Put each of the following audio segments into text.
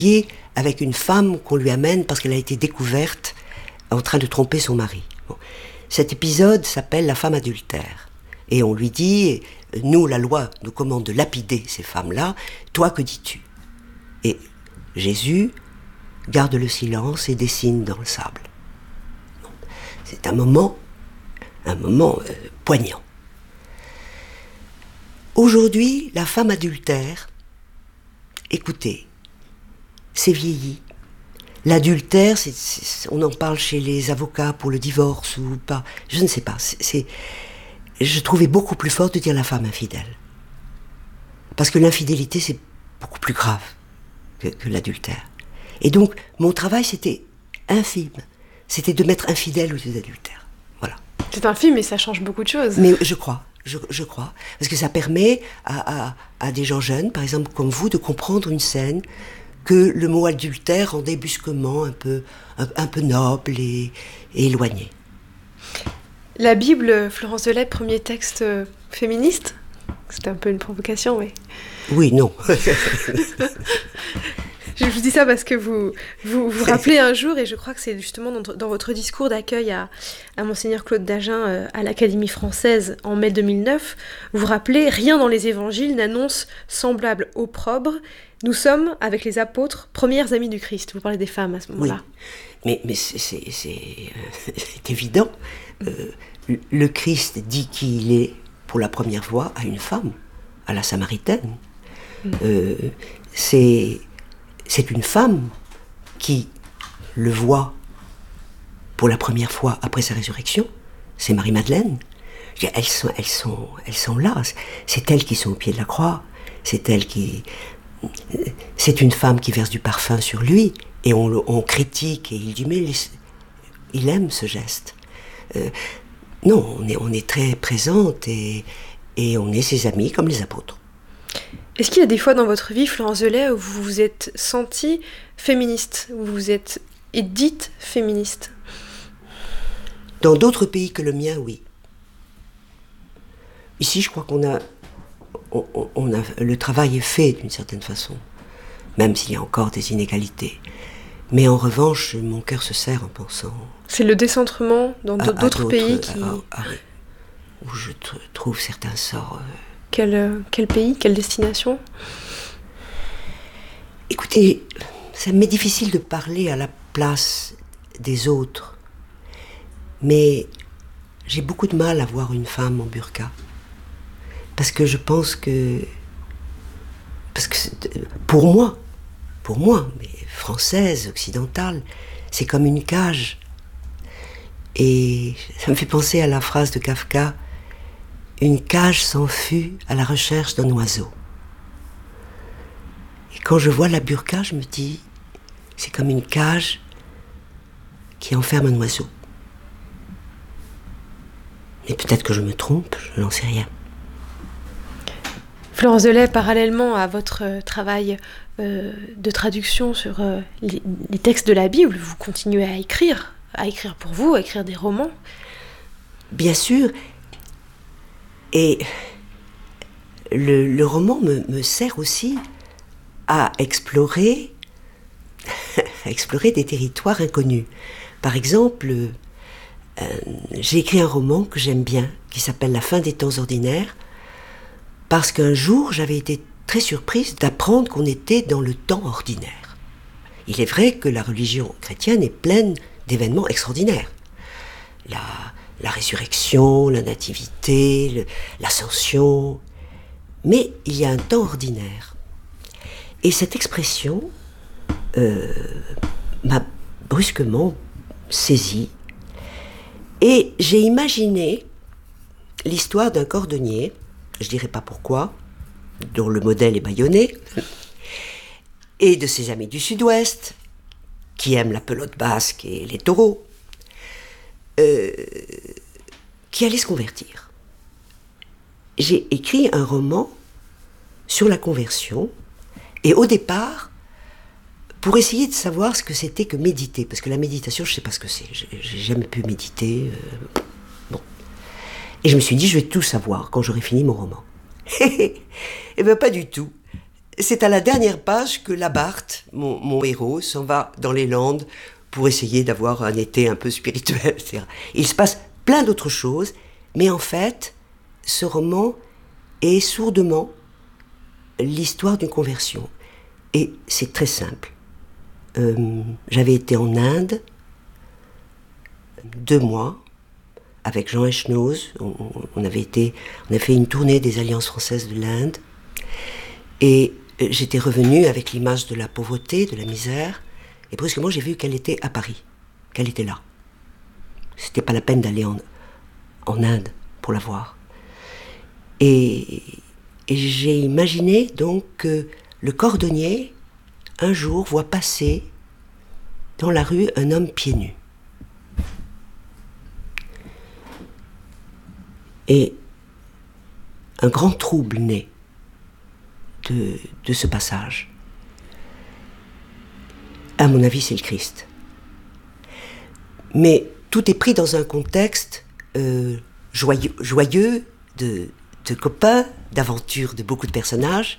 avec une femme qu'on lui amène parce qu'elle a été découverte en train de tromper son mari. Bon. Cet épisode s'appelle la femme adultère. Et on lui dit, nous, la loi nous commande de lapider ces femmes-là, toi, que dis-tu ? Et Jésus garde le silence et dessine dans le sable. Bon. C'est un moment poignant. Aujourd'hui, la femme adultère, écoutez, c'est vieilli. L'adultère, on en parle chez les avocats pour le divorce ou pas, je ne sais pas. Je trouvais beaucoup plus fort de dire la femme infidèle. Parce que l'infidélité, c'est beaucoup plus grave que l'adultère. Et donc, mon travail, c'était infime. C'était de mettre infidèle aux adultères. Voilà. C'est infime, mais ça change beaucoup de choses. Mais je crois. Parce que ça permet à des gens jeunes, par exemple comme vous, de comprendre une scène que le mot adultère rendait brusquement un peu noble et éloigné. La Bible, Florence Delay, premier texte féministe ? C'était un peu une provocation, mais... Oui, non. Je vous dis ça parce que vous rappelez un jour, et je crois que c'est justement dans votre discours d'accueil à Monseigneur Claude Dagen à l'Académie française en mai 2009, vous rappelez « Rien dans les évangiles n'annonce semblable opprobre. Nous sommes, avec les apôtres, premières amies du Christ. » Vous parlez des femmes à ce moment-là. Oui, mais c'est évident. Le Christ dit qu'il est, pour la première fois, à une femme, à la Samaritaine. C'est une femme qui le voit pour la première fois après sa résurrection. C'est Marie-Madeleine. Elles sont là. C'est elles qui sont au pied de la croix. C'est une femme qui verse du parfum sur lui. Et on critique. Et il dit, mais il aime ce geste. Non, on est très présente et on est ses amis comme les apôtres. Est-ce qu'il y a des fois dans votre vie, Florence Delay, où vous vous êtes sentie féministe, où vous vous êtes dite féministe ? Dans d'autres pays que le mien, oui. Ici, je crois le travail est fait d'une certaine façon, même s'il y a encore des inégalités. Mais en revanche, mon cœur se serre en pensant... C'est le décentrement dans d'autres pays qui... oui, où je trouve certains sorts... Quel pays, quelle destination ? Écoutez, ça m'est difficile de parler à la place des autres, mais j'ai beaucoup de mal à voir une femme en burqa. Parce que je pense que... pour moi, mais française, occidentale, c'est comme une cage. Et ça me fait penser à la phrase de Kafka, « Une cage s'enfuit à la recherche d'un oiseau ». Et quand je vois la burqa, je me dis, c'est comme une cage qui enferme un oiseau. Mais peut-être que je me trompe, je n'en sais rien. Florence Delay, parallèlement à votre travail de traduction sur les textes de la Bible, vous continuez à écrire pour vous, à écrire des romans. Bien sûr. Et le roman me sert aussi à explorer des territoires inconnus. Par exemple, j'ai écrit un roman que j'aime bien, qui s'appelle « La fin des temps ordinaires », parce qu'un jour, j'avais été très surprise d'apprendre qu'on était dans le temps ordinaire. Il est vrai que la religion chrétienne est pleine d'événements extraordinaires. La résurrection, la nativité, l'ascension. Mais il y a un temps ordinaire. Et cette expression m'a brusquement saisie. Et j'ai imaginé l'histoire d'un cordonnier, je ne dirai pas pourquoi, dont le modèle est bâillonné, et de ses amis du Sud-Ouest, qui aiment la pelote basque et les taureaux, qui allaient se convertir. J'ai écrit un roman sur la conversion, et au départ, pour essayer de savoir ce que c'était que méditer, parce que la méditation, je ne sais pas ce que c'est, j'ai jamais pu méditer, bon. Et je me suis dit, je vais tout savoir quand j'aurai fini mon roman. Eh bien, pas du tout. c'est à la dernière page que Labarthe, mon héros, s'en va dans les Landes pour essayer d'avoir un été un peu spirituel, etc. Il se passe plein d'autres choses, mais en fait, ce roman est sourdement l'histoire d'une conversion. Et c'est très simple. J'avais été en Inde 2 mois avec Jean Echenoz. On a fait une tournée des Alliances françaises de l'Inde. Et j'étais revenue avec l'image de la pauvreté, de la misère. Et brusquement, j'ai vu qu'elle était à Paris, qu'elle était là. C'était pas la peine d'aller en Inde pour la voir. Et j'ai imaginé donc que le cordonnier, un jour, voit passer dans la rue un homme pieds nus. Et un grand trouble naît de ce passage. À mon avis, c'est le Christ. Mais tout est pris dans un contexte joyeux de copains, d'aventures de beaucoup de personnages.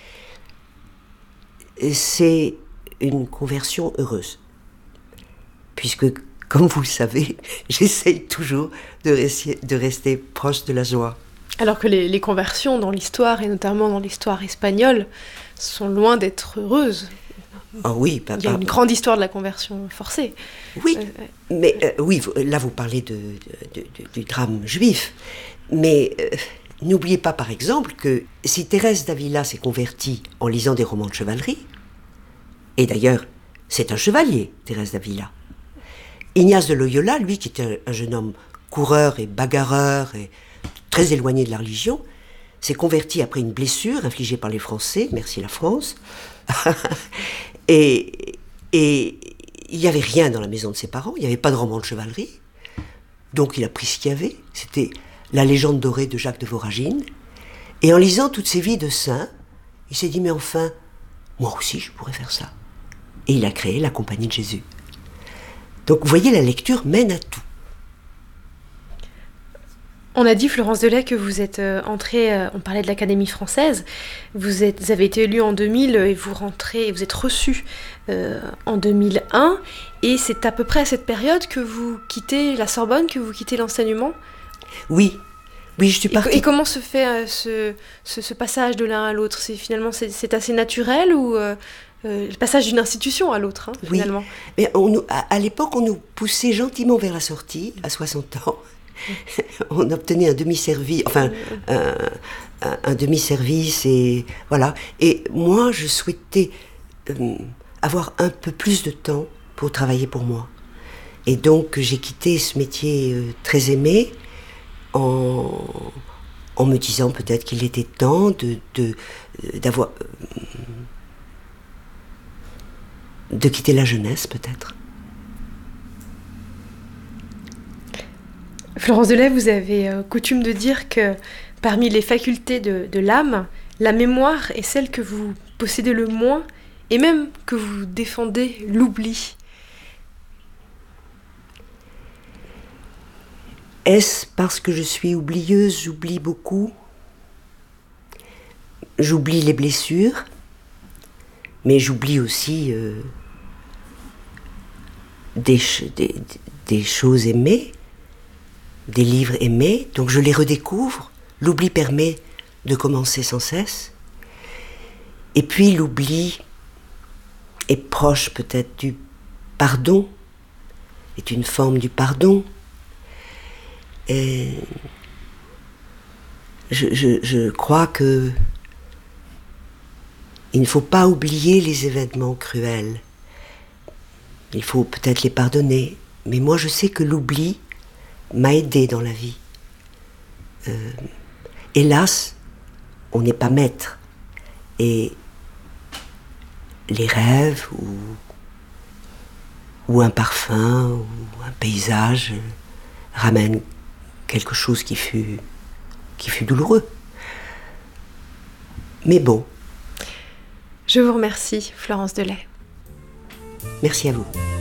Et c'est une conversion heureuse. Puisque, comme vous le savez, j'essaye toujours de rester proche de la joie. Alors que les conversions dans l'histoire, et notamment dans l'histoire espagnole, sont loin d'être heureuses. Oh oui, il y a une grande histoire de la conversion forcée. Oui, mais oui, là vous parlez du drame juif. Mais n'oubliez pas par exemple que si Thérèse d'Avila s'est convertie en lisant des romans de chevalerie, et d'ailleurs c'est un chevalier, Thérèse d'Avila, Ignace de Loyola, lui qui était un jeune homme coureur et bagarreur et très éloigné de la religion, s'est converti après une blessure infligée par les Français, merci la France. Et il n'y avait rien dans la maison de ses parents, il n'y avait pas de roman de chevalerie, donc il a pris ce qu'il y avait, c'était La légende dorée de Jacques de Voragine, et en lisant toutes ces vies de saints, il s'est dit mais enfin, moi aussi je pourrais faire ça. Et il a créé la Compagnie de Jésus. Donc vous voyez, la lecture mène à tout. On a dit, Florence Delay, que vous êtes entrée, on parlait de l'Académie française, vous avez été élue en 2000 et vous êtes reçue en 2001, et c'est à peu près à cette période que vous quittez la Sorbonne, que vous quittez l'enseignement ? Oui, je suis partie. Et comment se fait ce passage de l'un à l'autre ? Finalement, c'est assez naturel ou le passage d'une institution à l'autre, finalement ? Oui, mais à l'époque, on nous poussait gentiment vers la sortie, à 60 ans. On obtenait un demi-service, un demi-service, et voilà. Et moi, je souhaitais avoir un peu plus de temps pour travailler pour moi. Et donc, j'ai quitté ce métier très aimé en me disant peut-être qu'il était temps de quitter la jeunesse, peut-être. Florence Delay, vous avez coutume de dire que parmi les facultés de l'âme, la mémoire est celle que vous possédez le moins et même que vous défendez l'oubli. Est-ce parce que je suis oublieuse, j'oublie beaucoup ? J'oublie les blessures, mais j'oublie aussi des choses aimées, des livres aimés, donc je les redécouvre. L'oubli permet de commencer sans cesse. Et puis l'oubli est proche peut-être du pardon, est une forme du pardon. Et je crois que il ne faut pas oublier les événements cruels. Il faut peut-être les pardonner, mais moi je sais que l'oubli m'a aidé dans la vie. Hélas, on n'est pas maître. Et les rêves ou un parfum ou un paysage ramènent quelque chose qui fut douloureux. Mais bon. Je vous remercie, Florence Delay. Merci à vous.